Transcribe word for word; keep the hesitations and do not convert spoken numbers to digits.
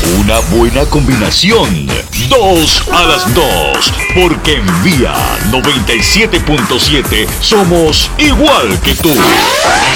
Una buena combinación. Dos a las dos. Porque en Vía noventa y siete punto siete somos igual que tú.